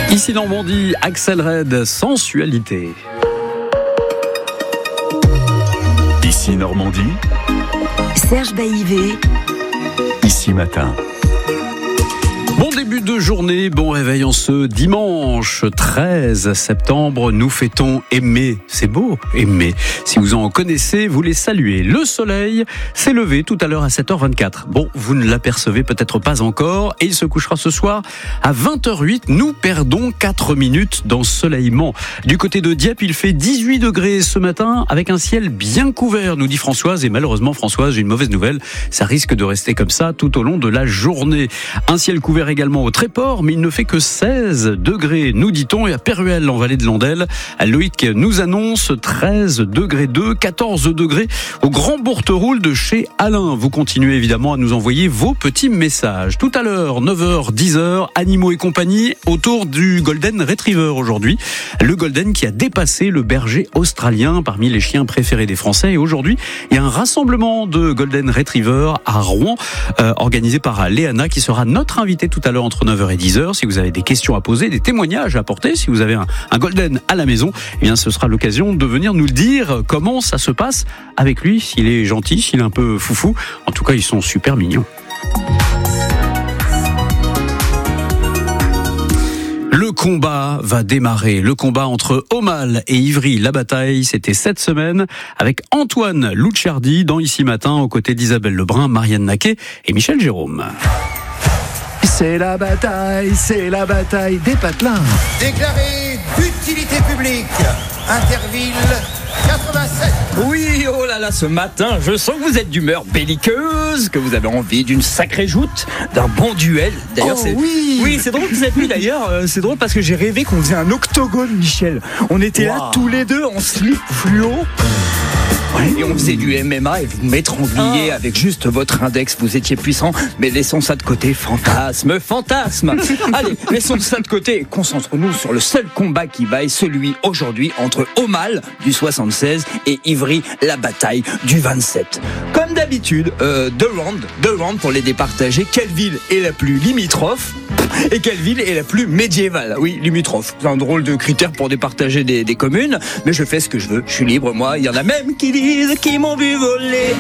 Ici Normandie, Axel Red, sensualité. Ici Normandie, Serge Baïvé, Ici Matin. Bon début de journée, bon réveil en ce dimanche 13 septembre. Nous fêtons aimer. C'est beau, aimer. Si vous en connaissez, vous les saluez. Le soleil s'est levé tout à l'heure à 7h24. Bon, vous ne l'apercevez peut-être pas encore et il se couchera ce soir à 20h08. Nous perdons 4 minutes d'ensoleillement. Du côté de Dieppe, il fait 18 degrés ce matin avec un ciel bien couvert, nous dit Françoise. Et malheureusement, Françoise, j'ai une mauvaise nouvelle. Ça risque de rester comme ça tout au long de la journée. Un ciel couvert également au Tréport, mais il ne fait que 16 degrés, nous dit-on, et à Péruel, en vallée de Landelle. Loïc nous annonce 13 degrés 2, 14 degrés au Grand Bourteroule de chez Alain. Vous continuez évidemment à nous envoyer vos petits messages. Tout à l'heure, 9h, 10h, animaux et compagnie, autour du Golden Retriever aujourd'hui. Le Golden qui a dépassé le berger australien parmi les chiens préférés des Français. Et aujourd'hui, il y a un rassemblement de Golden Retriever à Rouen, organisé par Léana, qui sera notre invitée tout à l'heure entre 9h et 10h. Si vous avez des questions à poser, des témoignages à apporter, si vous avez un Golden à la maison, eh bien ce sera l'occasion de venir nous le dire, comment ça se passe avec lui, s'il est gentil, s'il est un peu foufou. En tout cas, ils sont super mignons. Le combat va démarrer. Le combat entre Aumale et Ivry. La bataille, c'était cette semaine avec Antoine Louchardi dans Ici Matin, aux côtés d'Isabelle Lebrun, Marianne Naquet et Michel Jérôme. C'est la bataille des patelins. Déclaré d'utilité publique, Interville 87. Oui, oh là là, ce matin, je sens que vous êtes d'humeur belliqueuse, que vous avez envie d'une sacrée joute, d'un bon duel. D'ailleurs, oui, c'est drôle que vous êtes venu d'ailleurs. C'est drôle parce que j'ai rêvé qu'on faisait un octogone, Michel. On était là tous les deux en slip fluo. Ouais, et on faisait du MMA et vous m'étrangliez avec juste votre index. Vous étiez puissant, mais laissons ça de côté. Fantasme. Allez, laissons ça de côté et concentrons-nous sur le seul combat qui vaille, celui aujourd'hui entre Aumale du 76 et Ivry, la bataille du 27. Comme d'habitude, deux rounds pour les départager. Quelle ville est la plus limitrophe et quelle ville est la plus médiévale? Oui, limitrophe. C'est un drôle de critère pour départager des communes, mais je fais ce que je veux. Je suis libre, moi. Il y en a même qui disent qu'ils m'ont vu voler.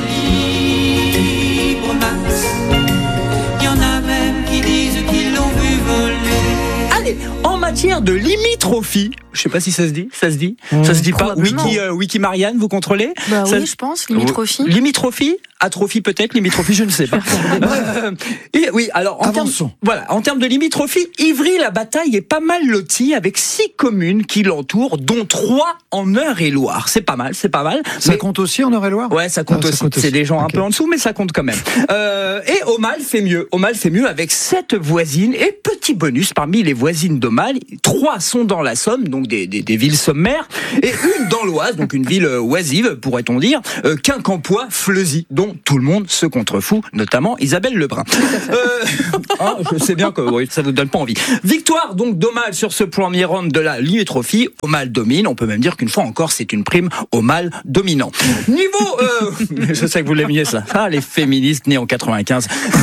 Libre Max. Il y en a même qui disent qu'ils l'ont vu voler. Allez, en matière de limitrophie, je sais pas si ça se dit. Ça se dit pas. Wiki Marianne, vous contrôlez? Bah ça, oui, je pense, limitrophie. Limitrophie? Atrophie peut-être, limitrophie, je ne sais pas. Et oui, alors en termes de limitrophie, Ivry, la bataille est pas mal lotie avec 6 communes qui l'entourent, dont 3 en Eure-et-Loire. C'est pas mal. Ça compte aussi en Eure-et-Loire? Ouais, ça compte aussi. C'est des gens un peu en dessous, mais ça compte quand même. Et Aumale fait mieux. Aumale fait mieux avec 7 voisines. Et petit bonus, parmi les voisines d'Aumale, 3 sont dans la Somme, donc des villes sommaires, et une dans l'Oise, donc une ville oisive, pourrait-on dire, Quincampoix-Fleuzy, dont tout le monde se contrefout, notamment Isabelle Lebrun. Je sais bien que ça vous donne pas envie. Victoire donc d'Aumale sur ce premier round de la limitrophy. Aumale domine. On peut même dire qu'une fois encore, c'est une prime Aumale dominant. Niveau, je sais que vous l'aimiez ça. Les féministes nés en 95.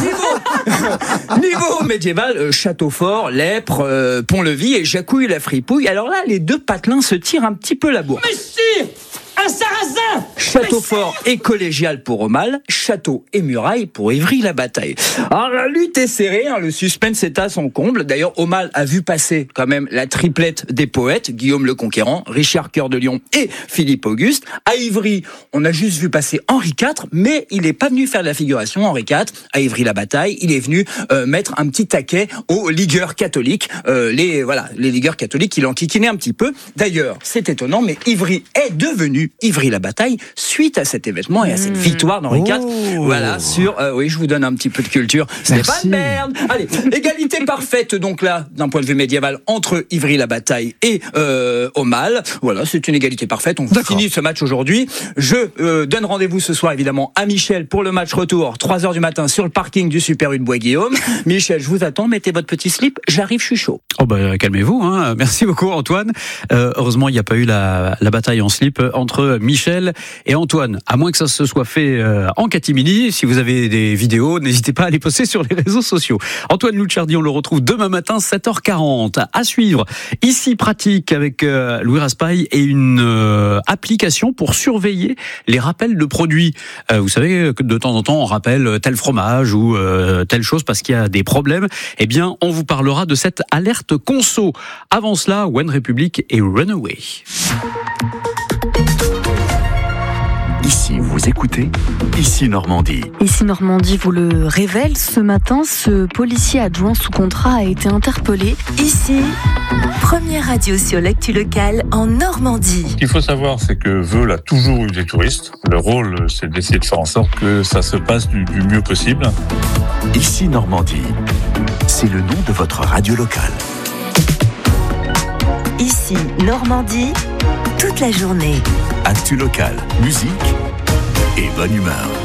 Niveau médiéval, Châteaufort, Lèpre, Pont-Levis et Jacouille-la-Fripouille. Alors là, les deux patelins se tirent un petit peu la bourre. Monsieur, un sarrasin. Châteaufort et collégial pour Aumale, château et muraille pour Ivry la bataille. Alors la lutte est serrée, le suspense est à son comble. D'ailleurs, Aumale a vu passer quand même la triplette des poètes, Guillaume le Conquérant, Richard Cœur de Lion et Philippe Auguste. À Ivry, on a juste vu passer Henri IV, mais il n'est pas venu faire de la figuration, Henri IV. À Ivry la bataille, il est venu mettre un petit taquet aux ligueurs catholiques. Les ligueurs catholiques, il enquiquinait un petit peu. D'ailleurs, c'est étonnant, mais Ivry est devenu Ivry la bataille suite à cet événement et à cette victoire d'Henri IV. Voilà, oui, je vous donne un petit peu de culture. C'est pas de merde. Allez, égalité parfaite, donc là, d'un point de vue médiéval, entre Ivry la bataille et Aumale. Voilà, c'est une égalité parfaite. On finit ce match aujourd'hui. Je donne rendez-vous ce soir, évidemment, à Michel pour le match retour, 3h du matin, sur le parking du Super U de Bois-Guillaume. Michel, je vous attends, mettez votre petit slip, j'arrive, je suis chaud. Calmez-vous, Merci beaucoup, Antoine. Heureusement, il n'y a pas eu la bataille en slip entre entre Michel et Antoine. À moins que ça se soit fait en catimini. Si vous avez des vidéos, n'hésitez pas à les poster sur les réseaux sociaux. Antoine Luchardi, on le retrouve demain matin, 7h40. À suivre, ici pratique avec Louis Raspail et une application pour surveiller les rappels de produits. Vous savez que de temps en temps, on rappelle tel fromage ou telle chose parce qu'il y a des problèmes. Eh bien, on vous parlera de cette alerte conso. Avant cela, One Republic et Runaway. Ici, vous écoutez Ici Normandie. Ici Normandie vous le révèle, ce matin, ce policier adjoint sous contrat a été interpellé. Ici, première radio sur l'actu locale en Normandie. Ce qu'il faut savoir, c'est que Veul a toujours eu des touristes. Le rôle, c'est d'essayer de faire en sorte que ça se passe du mieux possible. Ici Normandie, c'est le nom de votre radio locale. Ici, Normandie, toute la journée. Actu locale, musique et bonne humeur.